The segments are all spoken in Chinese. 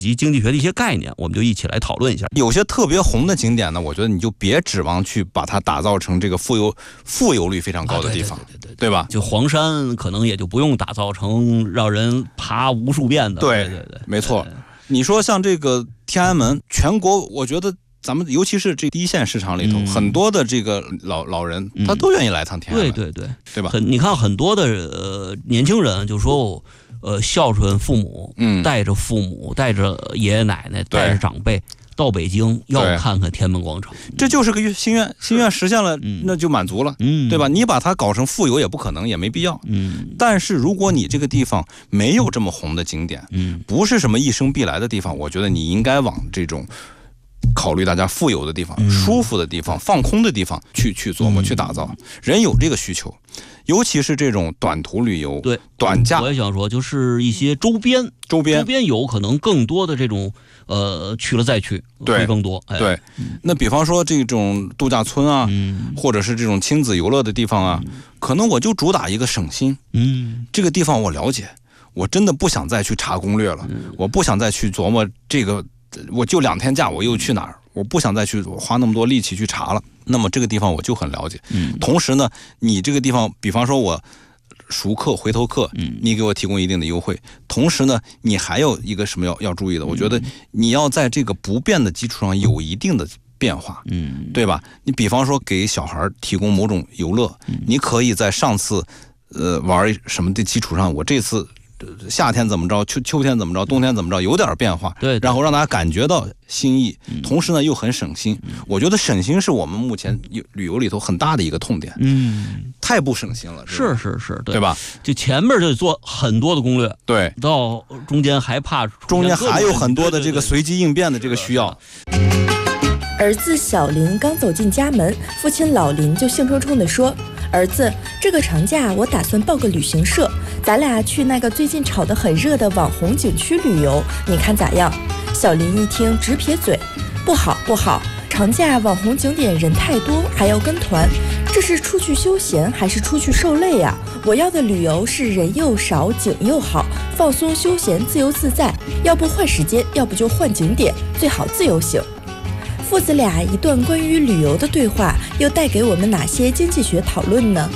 及经济学的一些概念，我们就一起来讨论一下。 有些特别红的景点呢，我觉得你就别指望去把它打造成这个富游率非常高的地方，对吧？ 就黄山可能也就不用打造成让人爬无数遍的。对， 没错。你说像这个天安门，全国我觉得咱们尤其是这第一线市场里头，很多的这个老人他都愿意来趟天安门，对吧？ 你看很多的年轻人就说孝顺父母，带着父母，带着爷爷奶奶，带着长辈到北京要看看天安门广场， 这就是个心愿，心愿实现了，那就满足了，对吧？你把它搞成富游也不可能，也没必要。但是如果你这个地方没有这么红的景点，不是什么一生必来的地方，我觉得你应该往这种考虑大家富有的地方、舒服的地方、放空的地方去琢磨、去打造。人有这个需求，尤其是这种短途旅游、短假。 我也想说，就是一些周边有可能更多的这种去了再去会更多。 对，那比方说这种度假村啊，或者是这种亲子游乐的地方啊，可能我就主打一个省心。这个地方我了解，我真的不想再去查攻略了，我不想再去琢磨这个。我就2天假，我又去哪儿？我不想再去花那么多力气去查了。那么这个地方我就很了解。同时呢，你这个地方，比方说我熟客、回头客，你给我提供一定的优惠。同时呢，你还有一个什么要注意的？我觉得你要在这个不变的基础上有一定的变化，对吧？你比方说给小孩提供某种游乐，你可以在上次玩什么的基础上，我这次夏天怎么着，秋天怎么着，冬天怎么着，有点变化，然后让大家感觉到新意，同时呢又很省心。我觉得省心是我们目前旅游里头很大的一个痛点，太不省心了， 是， 对吧？ 就前面就做很多的攻略， 对， 到中间还怕中间还有很多的这个随机应变的这个需要。 儿子小林刚走进家门，父亲老林就兴冲冲地说：“儿子，这个长假我打算报个旅行社，咱俩去那个最近炒得很热的网红景区旅游，你看咋样？”小林一听直撇嘴：“不好，长假网红景点人太多，还要跟团，这是出去休闲还是出去受累呀？我要的旅游是人又少，景又好，放松休闲，自由自在。要不换时间，要不就换景点，最好自由行。”父子俩一段关于旅游的对话，又带给我们哪些经济学讨论呢？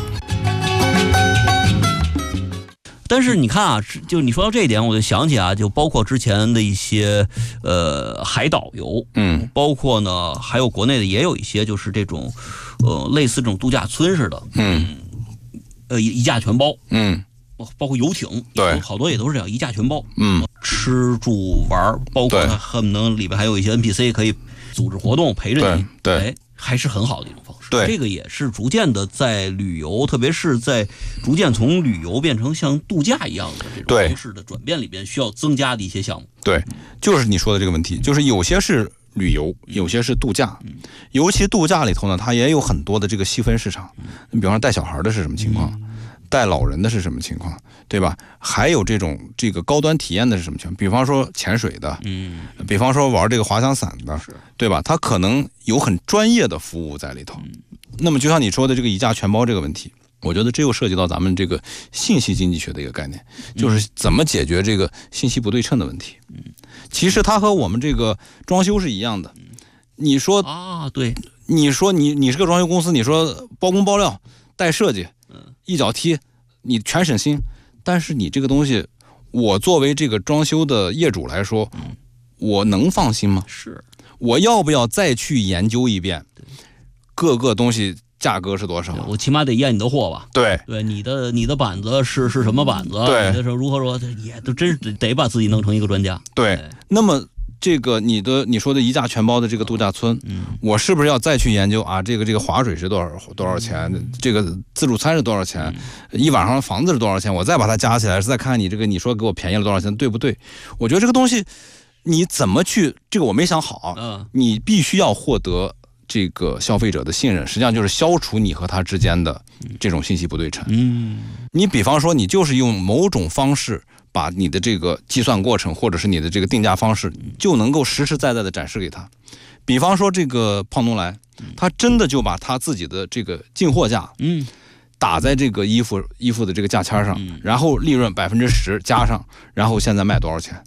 但是你看啊，就你说到这一点，我就想起啊，就包括之前的一些海岛游，包括呢还有国内的也有一些就是这种类似这种度假村似的，一价全包，包括游艇， 对， 好多也都是这样一价全包，吃住玩，包括它恨不能里边还有一些 NPC 可以组织活动陪着你， 对， 还是很好的一种方式。 对， 这个也是逐渐的在旅游，特别是在逐渐从旅游变成像度假一样的这种方式的转变里边，需要增加的一些项目。 对，就是你说的这个问题，就是有些是旅游，有些是度假，尤其度假里头呢，它也有很多的这个细分市场。你比方说带小孩的是什么情况？带老人的是什么情况，对吧？还有这个高端体验的是什么情况？比方说潜水的，比方说玩这个滑翔伞的，对吧？它可能有很专业的服务在里头。那么就像你说的这个一价全包这个问题，我觉得这又涉及到咱们这个信息经济学的一个概念，就是怎么解决这个信息不对称的问题。其实它和我们这个装修是一样的。你说啊，对， 你说你是个装修公司，你说包工包料带设计，一脚踢，你全省心。但是你这个东西，我作为这个装修的业主来说，我能放心吗？ 是， 我要不要再去研究一遍各个东西价格是多少？ 我起码得验你的货吧？ 对， 你的板子是什么板子？ 对， 你的如何说，也都真是得把自己弄成一个专家。 对，那么这个你说的一价全包的这个度假村，我是不是要再去研究啊？这个划水是多少钱？这个自助餐是多少钱？一晚上的房子是多少钱？我再把它加起来，再看看你说给我便宜了多少钱，对不对？我觉得这个东西你怎么去，这个我没想好。你必须要获得这个消费者的信任，实际上就是消除你和他之间的这种信息不对称。你比方说你就是用某种方式把你的这个计算过程或者是你的这个定价方式就能够实实在在的展示给他。比方说这个胖东来，他真的就把他自己的这个进货价打在这个衣服的这个价签上，然后利润10%加上，然后现在卖多少钱？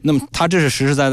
那么他这是实实在在